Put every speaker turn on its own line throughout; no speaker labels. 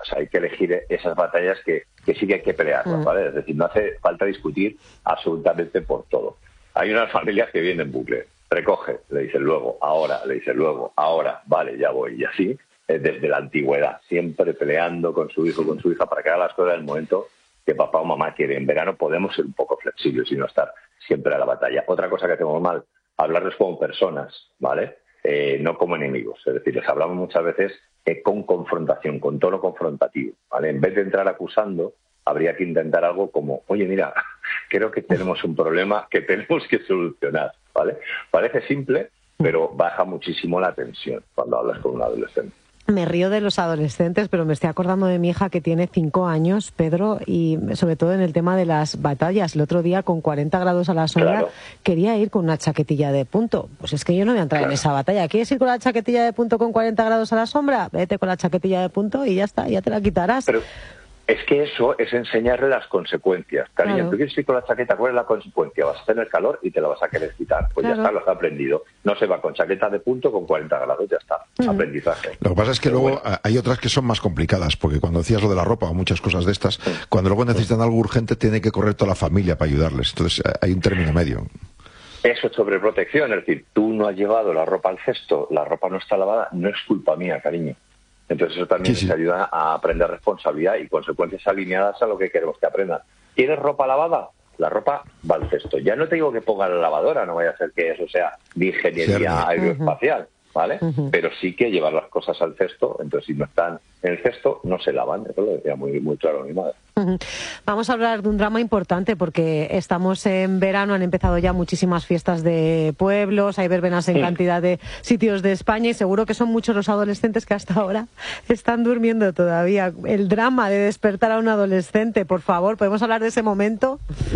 O sea, hay que elegir esas batallas que sí que hay que pelearlas, ¿vale? Es decir, no hace falta discutir absolutamente por todo. Hay unas familias que vienen en bucle. Recoge, le dicen luego, ahora, le dicen luego, ahora, vale, ya voy. Y así, desde la antigüedad, siempre peleando con su hijo, con su hija, para que haga las cosas en el momento que papá o mamá quiere. En verano podemos ser un poco flexibles y no estar siempre a la batalla. Otra cosa que hacemos mal, hablarles como personas, ¿vale? No como enemigos. Es decir, les hablamos muchas veces con confrontación, con tono confrontativo, ¿vale? En vez de entrar acusando, habría que intentar algo como, oye, mira, creo que tenemos un problema que tenemos que solucionar, ¿vale? Parece simple, pero baja muchísimo la tensión cuando hablas con un adolescente.
Me río de los adolescentes, pero me estoy acordando de mi hija que tiene 5 años, Pedro, y sobre todo en el tema de las batallas. El otro día, con 40 grados a la sombra, quería ir con una chaquetilla de punto. Pues es que yo no voy a entrar en esa batalla. ¿Quieres ir con la chaquetilla de punto con 40 grados a la sombra? Vete con la chaquetilla de punto y ya está, ya te la quitarás.
Pero es que eso es enseñarle las consecuencias. Cariño, tú quieres ir con la chaqueta, ¿cuál es la consecuencia? Vas a tener calor y te la vas a querer quitar. Pues ya está, lo has aprendido. No se va con chaqueta de punto con 40 grados, ya está. Aprendizaje.
Lo que pasa es que luego hay otras que son más complicadas, porque cuando decías lo de la ropa o muchas cosas de estas, cuando luego necesitan algo urgente, tiene que correr toda la familia para ayudarles. Entonces hay un término medio.
Eso es sobreprotección, es decir, tú no has llevado la ropa al cesto, la ropa no está lavada, no es culpa mía, cariño. Entonces eso también les ayuda a aprender responsabilidad y consecuencias alineadas a lo que queremos que aprendan. ¿Quieres ropa lavada? La ropa va al cesto. Ya no te digo que ponga la lavadora, no vaya a ser que eso sea de ingeniería aeroespacial, ¿vale? Pero sí que llevar las cosas al cesto, entonces si no están en el cesto, no se lavan. Eso lo decía muy, muy claro mi madre.
Vamos a hablar de un drama importante porque estamos en verano, han empezado ya muchísimas fiestas de pueblos, hay verbenas en cantidad de sitios de España y seguro que son muchos los adolescentes que hasta ahora están durmiendo todavía. El drama de despertar a un adolescente, por favor, ¿podemos hablar de ese momento?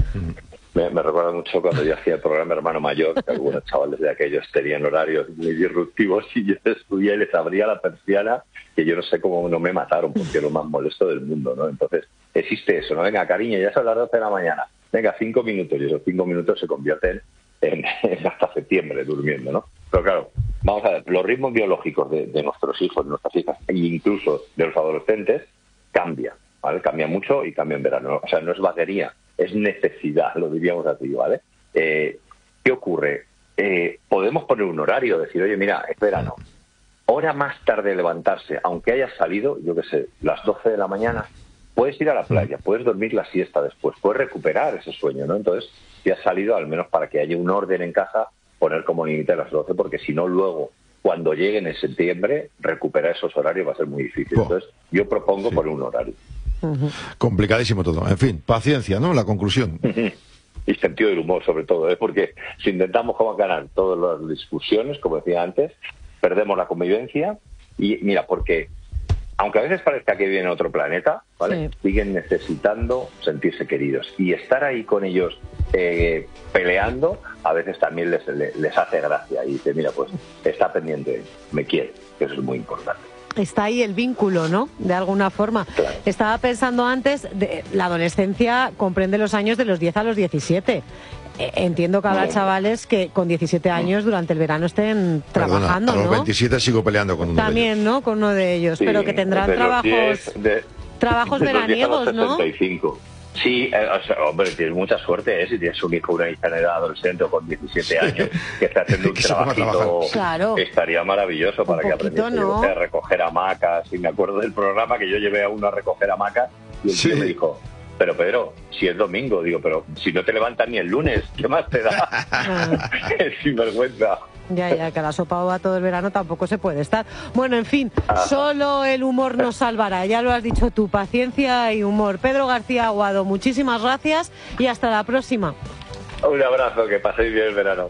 Me recuerda mucho cuando yo hacía el programa Hermano Mayor, que algunos chavales de aquellos tenían horarios muy disruptivos y yo estudié y les abría la persiana, que yo no sé cómo no me mataron, porque es lo más molesto del mundo, ¿no? Entonces, existe eso, ¿no? Venga, cariño, ya son las 12 de la mañana, venga, 5 minutos, y esos 5 minutos se convierten en hasta septiembre durmiendo, ¿no? Pero claro, vamos a ver, los ritmos biológicos de nuestros hijos, de nuestras hijas, e incluso de los adolescentes, cambian, ¿vale? Cambian mucho y cambian en verano, o sea, no es vaguería, es necesidad, lo diríamos así, ¿vale? ¿Qué ocurre? Podemos poner un horario, decir, oye, mira, es verano, hora más tarde de levantarse, aunque hayas salido, yo qué sé, las 12 de la mañana, puedes ir a la playa, puedes dormir la siesta después, puedes recuperar ese sueño, ¿no? Entonces, si has salido, al menos para que haya un orden en casa, poner como límite las 12, porque si no, luego, cuando lleguen en septiembre, recuperar esos horarios va a ser muy difícil. Entonces, yo propongo poner un horario.
Complicadísimo todo. En fin, paciencia, ¿no? La conclusión.
Y sentido del humor, sobre todo, ¿eh? Porque si intentamos ganar todas las discusiones, como decía antes, perdemos la convivencia. Y mira, porque aunque a veces parezca que viven en otro planeta, ¿vale? Siguen necesitando sentirse queridos. Y estar ahí con ellos peleando, a veces también les hace gracia. Y dice, mira, pues está pendiente, me quiere, que eso es muy importante.
Está ahí el vínculo, ¿no? De alguna forma.
Claro.
Estaba pensando antes, la adolescencia comprende los años de los 10 a los 17. Entiendo que habrá chavales que con 17 años durante el verano estén trabajando,
¿no? A los
¿no?
27 sigo peleando con uno
también,
de ellos.
¿no? Con uno de ellos, sí, pero que tendrán trabajos veraniegos, ¿no?
75. Sí, o sea, hombre, tienes mucha suerte, si tienes un hijo o una hija en edad adolescente o con 17 años que está haciendo un trabajito,
claro,
estaría maravilloso para que aprendiese, ¿no? A recoger hamacas. Y me acuerdo del programa que yo llevé a uno a recoger hamacas y el tío me dijo, pero Pedro, si es domingo, digo, pero si no te levantas ni el lunes, ¿qué más te da? Es sinvergüenza.
Ya, que a la sopa ova todo el verano tampoco se puede estar. Bueno, en fin, solo el humor nos salvará, ya lo has dicho tú, paciencia y humor. Pedro García Aguado, muchísimas gracias y hasta la próxima.
Un abrazo, que paséis bien el verano.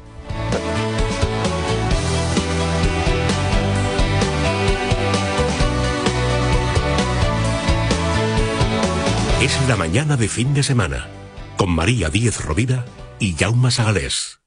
Es la mañana de fin de semana, con María Díez Rovira y Jaume Sagalés.